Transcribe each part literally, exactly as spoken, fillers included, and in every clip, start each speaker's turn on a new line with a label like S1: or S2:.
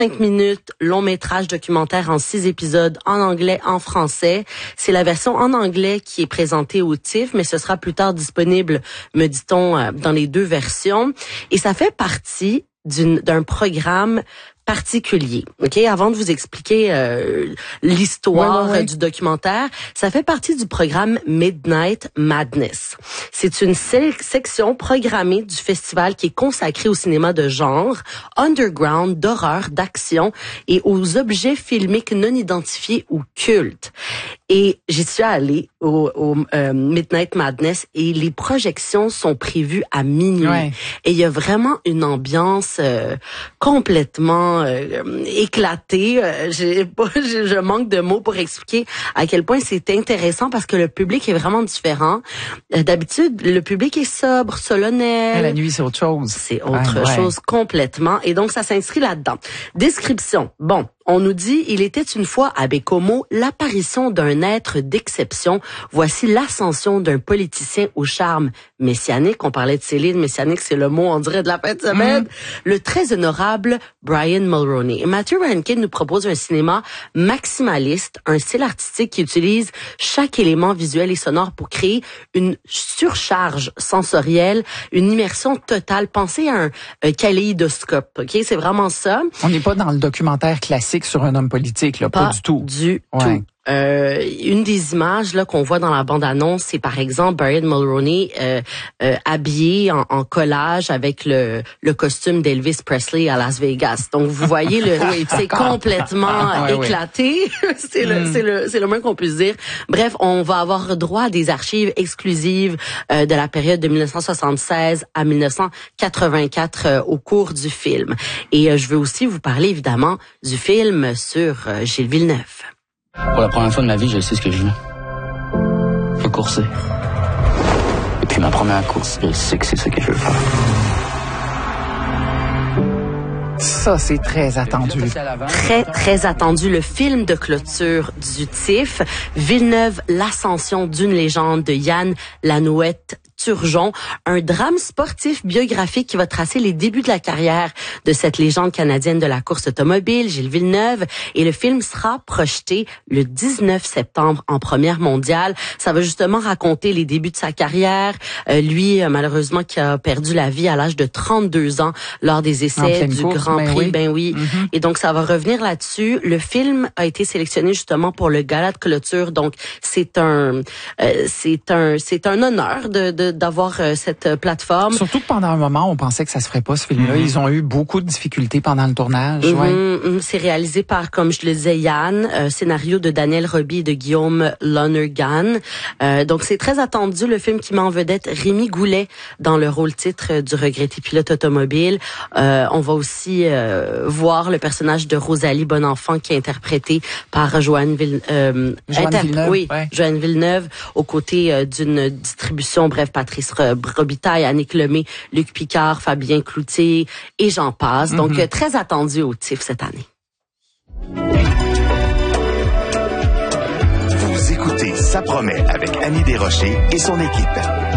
S1: Cinq minutes, long métrage documentaire en six épisodes en anglais, en français. C'est la version en anglais qui est présentée au T I F, mais ce sera plus tard disponible, me dit-on, dans les deux versions. Et ça fait partie d'une, d'un programme particulier. OK, avant de vous expliquer euh, l'histoire ouais, ouais, ouais. du documentaire, ça fait partie du programme Midnight Madness. C'est une se- section programmée du festival qui est consacrée au cinéma de genre, underground, d'horreur, d'action et aux objets filmiques non identifiés ou cultes. Et j'y suis allée au, au euh, Midnight Madness et les projections sont prévues à minuit. Ouais. Et il y a vraiment une ambiance euh, complètement euh, éclatée. Euh, j'ai pas, je, je manque de mots pour expliquer à quel point c'est intéressant parce que le public est vraiment différent. Euh, d'habitude, le public est sobre, solennel.
S2: Et la nuit, c'est autre chose.
S1: C'est autre
S2: ouais,
S1: chose
S2: ouais.
S1: complètement. Et donc, ça s'inscrit là-dedans. Description. Bon. On nous dit, il était une fois à Bécomo l'apparition d'un être d'exception. Voici l'ascension d'un politicien au charme messianique. On parlait de Céline, messianique, c'est le mot, on dirait, de la fin de semaine. Mm. Le très honorable Brian Mulroney. Et Matthew Rankin nous propose un cinéma maximaliste, un style artistique qui utilise chaque élément visuel et sonore pour créer une surcharge sensorielle, une immersion totale. Pensez à un, un kaléidoscope, ok? C'est vraiment ça.
S2: On n'est pas dans le documentaire classique sur un homme politique, là, pas, pas du tout.
S1: Du
S2: ouais.
S1: tout. Euh, une des images là qu'on voit dans la bande-annonce, c'est par exemple Brian Mulroney euh, euh, habillé en, en collage avec le, le costume d'Elvis Presley à Las Vegas. Donc vous voyez, le, oui, c'est complètement ouais, éclaté. Oui. c'est, le, mm. c'est le c'est le moins qu'on puisse dire. Bref, on va avoir droit à des archives exclusives euh, de la période de dix-neuf cent soixante-seize à dix-neuf cent quatre-vingt-quatre euh, au cours du film. Et euh, je veux aussi vous parler évidemment du film sur euh, Gilles Villeneuve.
S3: Pour la première fois de ma vie, je sais ce que je veux. Je veux courser. Et puis ma première course, je sais que c'est ce que je veux faire.
S2: Ça, c'est très attendu.
S1: Très, très attendu. Le film de clôture du T I F, Villeneuve, l'ascension d'une légende de Yann Lanouette Turgeon, un drame sportif biographique qui va tracer les débuts de la carrière de cette légende canadienne de la course automobile, Gilles Villeneuve, et le film sera projeté le dix-neuf septembre en première mondiale. Ça va justement raconter les débuts de sa carrière, euh, lui malheureusement qui a perdu la vie à l'âge de trente-deux ans lors des essais du course, Grand ben Prix, oui. ben oui. Mm-hmm. Et donc ça va revenir là-dessus. Le film a été sélectionné justement pour le gala de clôture, donc c'est un euh, c'est un c'est un honneur de, de d'avoir euh, cette plateforme.
S2: Surtout que pendant un moment, on pensait que ça se ferait pas, ce film-là. Mm-hmm. Ils ont eu beaucoup de difficultés pendant le tournage.
S1: Mm-hmm.
S2: Ouais.
S1: Mm-hmm. C'est réalisé par, comme je le disais, Yann, euh, scénario de Daniel Roby et de Guillaume Lonergan. Euh, donc, c'est très attendu, le film qui met en vedette Rémi Goulet dans le rôle titre du regretté pilote automobile. Euh, on va aussi euh, voir le personnage de Rosalie Bonenfant qui est interprétée par Joanne, Ville, euh,
S2: Joanne
S1: inter-
S2: Villeneuve.
S1: Oui,
S2: ouais.
S1: Joanne Villeneuve, aux côtés euh, d'une distribution, bref, Patrice Robitaille, Annick Lemay, Luc Picard, Fabien Cloutier et j'en passe. Mm-hmm. Donc, euh, très attendu au T I F cette année.
S4: Vous écoutez Ça promet avec Annie Desrochers et son équipe.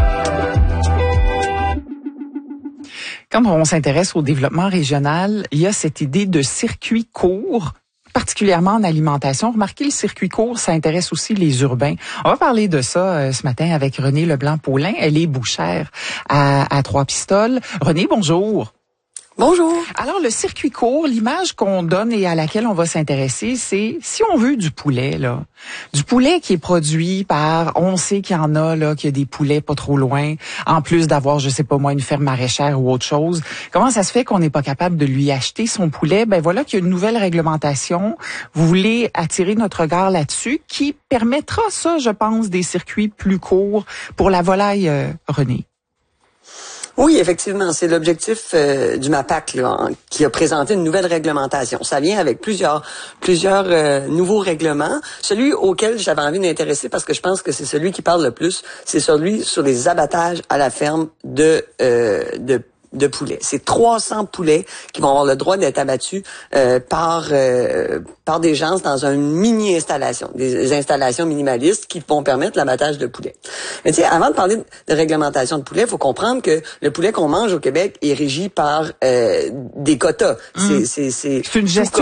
S2: Quand on s'intéresse au développement régional, il y a cette idée de circuit court, particulièrement en alimentation. Remarquez, le circuit court, ça intéresse aussi les urbains. On va parler de ça euh, ce matin avec Renée Leblanc-Paulin. Elle est bouchère à, à Trois-Pistoles. Renée, bonjour.
S5: Bonjour.
S2: Alors, le circuit court, l'image qu'on donne et à laquelle on va s'intéresser, c'est, si on veut du poulet, là, du poulet qui est produit par, on sait qu'il y en a, là, qu'il y a des poulets pas trop loin, en plus d'avoir, je sais pas moi, une ferme maraîchère ou autre chose. Comment ça se fait qu'on n'est pas capable de lui acheter son poulet? Ben voilà qu'il y a une nouvelle réglementation. Vous voulez attirer notre regard là-dessus, qui permettra ça, je pense, des circuits plus courts pour la volaille, euh, Renée.
S5: Oui, effectivement, c'est l'objectif euh, du MAPAC là, en, qui a présenté une nouvelle réglementation. Ça vient avec plusieurs plusieurs euh, nouveaux règlements. Celui auquel j'avais envie d'intéresser, parce que je pense que c'est celui qui parle le plus, c'est celui sur les abattages à la ferme de euh, de de poulets. C'est trois cents poulets qui vont avoir le droit d'être abattus euh, par euh, par des gens dans une mini-installation, des installations minimalistes qui vont permettre l'abattage de poulets. Mais tu sais, avant de parler de réglementation de poulet, il faut comprendre que le poulet qu'on mange au Québec est régi par euh, des quotas.
S2: Mmh.
S5: C'est, c'est, c'est,
S2: c'est une gestion